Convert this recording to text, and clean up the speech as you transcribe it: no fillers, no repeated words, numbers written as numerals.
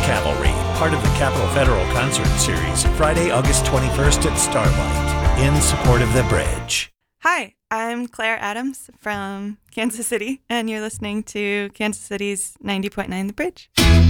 Cavalry, part of the Capitol Federal Concert Series, Friday, August 21st at Starlight, in support of the bridge. Hi, I'm Claire Adams from Kansas City, and you're listening to Kansas City's 90.9 The Bridge.